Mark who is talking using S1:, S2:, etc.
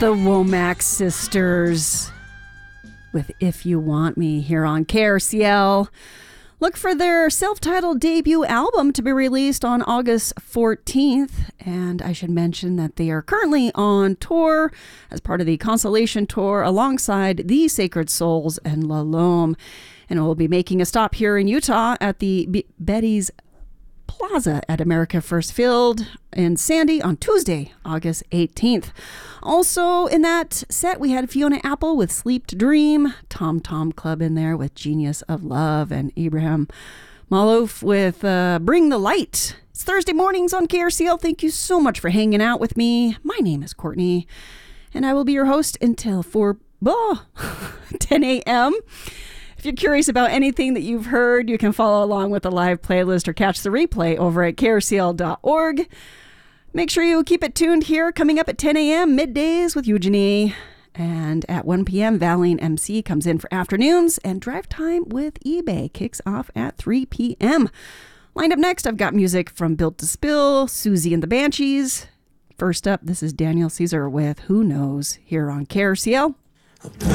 S1: The Womack Sisters with If You Want Me here on KRCL. Look for their self-titled debut album to be released on August 14th. And I should mention that they are currently on tour as part of the Consolation Tour alongside The Sacred Souls and La Lome. And we'll be making a stop here in Utah at the Betty's Plaza at America First Field in Sandy on Tuesday, August 18th. Also in that set, we had Fiona Apple with Sleep to Dream, Tom Tom Club in there with Genius of Love, and Abraham Malouf with Bring the Light. It's Thursday mornings on KRCL. Thank you so much for hanging out with me. My name is Courtney, and I will be your host until 10 a.m. If you're curious about anything that you've heard, you can follow along with the live playlist or catch the replay over at krcl.org. Make sure you keep it tuned here. Coming up at 10 a.m., middays with Eugenie. And at 1 p.m., Valine MC comes in for afternoons. And Drive Time with eBay kicks off at 3 p.m. Lined up next, I've got music from Built to Spill, Susie and the Banshees. First up, this is Daniel Caesar with Who Knows here on KRCL.